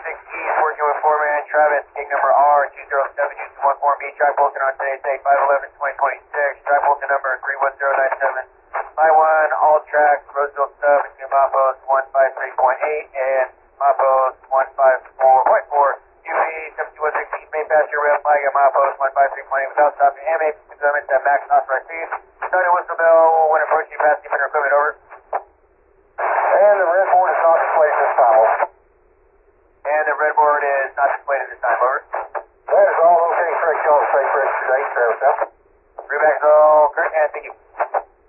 East, working with foreman Travis, gig number R207, Houston 14B, track bulletin on today's date, 5/11/2026, track bulletin number 31097. Line 1, all tracks, Roseville sub between Mapos 153.8 and Mapos 154.4. UV 7116, main passenger rail flag at Mapos 153.8 without stopping, and may limits at max authorized speed. Starting whistle bell when approaching passenger equipment, over. And the red board is not displayed this time. And the red board is not displayed at this time.